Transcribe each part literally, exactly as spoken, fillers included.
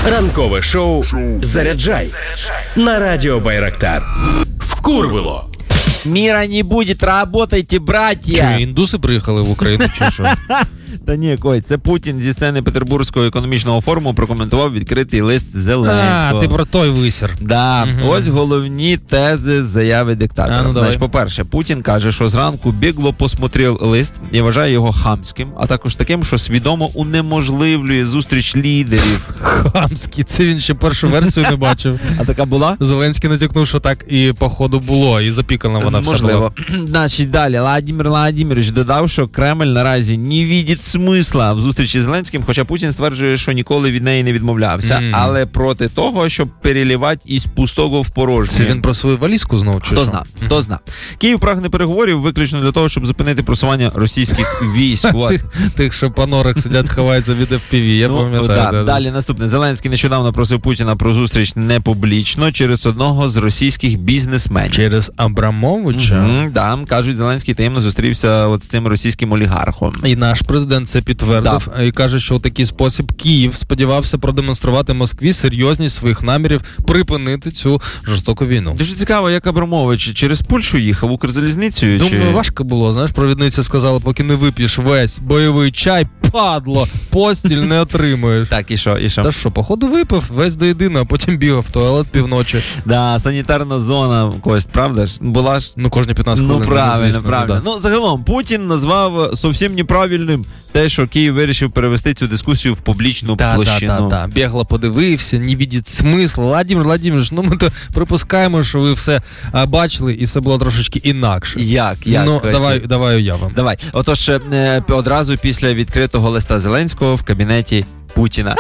Ранкове шоу «Заряджай» на радіо Байрактар. Вкурвило. Мира не будет, работайте, братья. Що, індуси приїхали в Україну чи що? Та ні, Кой, це Путін зі сцени Петербурзького економічного форуму прокоментував відкритий лист Зеленського. А, ти про той висір. Да, угу. Ось головні тези заяви диктатора. А, ну, Значить, по-перше, Путін каже, що зранку бігло посмотрів лист і вважає його хамським, а також таким, що свідомо унеможливлює зустріч лідерів. Хамський, це він ще першу версію не бачив. А така була? Зеленський натякнув, що так і походу було, і запікана вона все була. Можливо. Значить, далі, Владимир Владимирович додав, що Кремль наразі не бачить смисла в зустрічі з Зеленським, хоча Путін стверджує, що ніколи від неї не відмовлявся, mm. але проти того, щоб перелівати із пустого в порожнє. Це він про свою валізку знов чи Хто що? зна, хто зна. Київ прагне переговорів виключно для того, щоб зупинити просування російських військ. Тих, тих, що по норах сидять, ховаються від еф пі ві, я ну, пам'ятаю. Да, да, далі наступне. Зеленський нещодавно просив Путіна про зустріч не публічно через одного з російських бізнесменів. Через Абрамовича? Mm-hmm, да, кажуть, Зеленський таємно зустрівся от з цим російським олігархом. І наш президент це підтвердив, да. І каже, що у такий спосіб Київ сподівався продемонструвати Москві серйозність своїх намірів припинити цю жорстоку війну. Дуже цікаво, як Абрамович через Польщу їхав, Укрзалізницею? Думаю, чи... важко було, знаєш, провідниця сказала, поки не вип'єш весь бойовий чай, падло, постіль не отримуєш. Так, і що, і що? Та що, походу випив весь до єдиного, а потім бігав в туалет півночі. Да, санітарна зона, Кость, правда ж? Була ж? Ну, кожні п'ятнадцять хвилин. Ну, правильно, звісно, правильно. Да. Ну, загалом, Путін назвав зовсім неправильним те, що Київ вирішив перевести цю дискусію в публічну та, площину. Так, так, так. Бігло подивився, не бачить смисла. Владимир Владимирович, ну ми то припускаємо, що ви все а, бачили і все було трошечки інакше. Як? Як? Ну, давай, давай уявимо. Давай. Отож, е, одразу після відкритого листа Зеленського в кабінеті Путіна.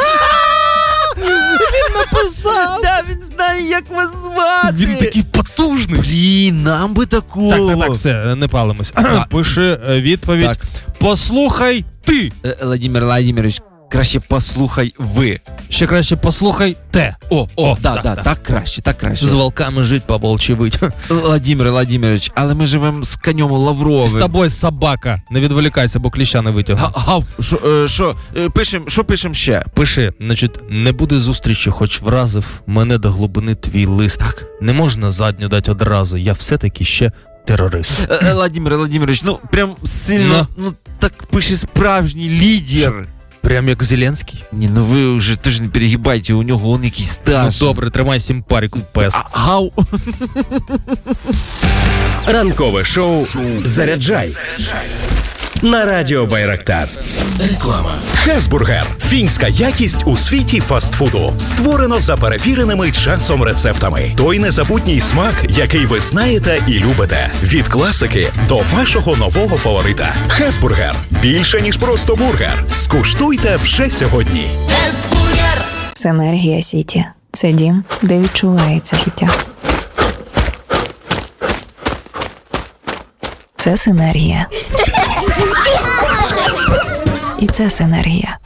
Він написав! Да, він знає, як вас звати! Він такий потужний! Блін, нам би такого! Так, так, так, все, не палимось. Пиши відповідь. Так. Послухай ти! Владимир Владимирович, краще послухай ви. Ще краще послухай те. О, о, да, да, да, так краще, так краще. З волками жить, по волчі вить. Владимир Владимирович, але ми живемо з конем Лавровим. З тобою собака. Не відволікайся, бо кліща не витягну. Гав, що, що, пишем, що пишем ще? Пиши, значить, не буде зустрічі, хоч вразив мене до глибини твій лист. Так. Не можна задню дати одразу, я все-таки ще терорист. Владимир Владимирович, ну, прям сильно, ну, ну так пише справжній лідер. Шо? Прям як Зеленський? Ні, ну ви вже теж не перегибайте, у нього он якийсь стаж. Ну добре, тримай сімпаріку, пес. Гау. Ранкове шоу «Заряджай» на радіо Байрактар. Реклама. Хесбургер. Фінська якість у світі фастфуду. Створено за перевіреними часом рецептами. Той незабутній смак, який ви знаєте і любите. Від класики до вашого нового фаворита. Хесбургер. Більше, ніж просто бургер. Скуштуйте вже сьогодні. Хесбургер. Синергія Сіті. Це дім, де відчувається життя. Це синергія. І це синергія.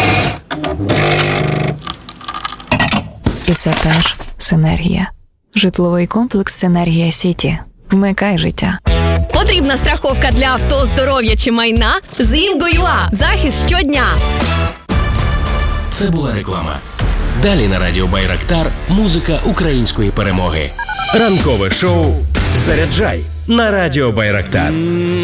І це теж синергія. Житловий комплекс «Синергія Сіті». Вмикай життя. Потрібна страховка для авто, здоров'я чи майна? З Інго.ua. Захист щодня. Це була реклама. Далі на радіо Байрактар музика української перемоги. Ранкове шоу «Заряджай» на радіо Байрактар.